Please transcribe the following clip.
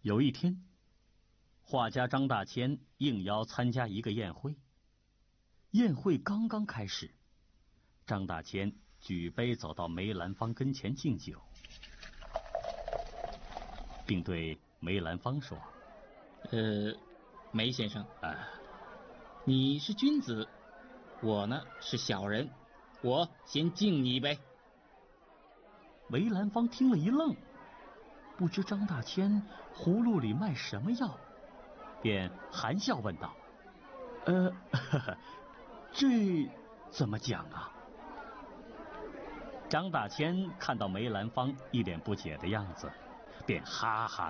有一天，画家张大千应邀参加一个宴会。宴会刚刚开始，张大千举杯走到梅兰芳跟前敬酒，并对梅兰芳说：“ 梅先生，你是君子，我呢是小人，我先敬你一杯。” 梅兰芳听了一愣，不知张大千葫芦里卖什么药，便含笑问道：“这怎么讲啊？”张大千看到梅兰芳一脸不解的样子，便哈哈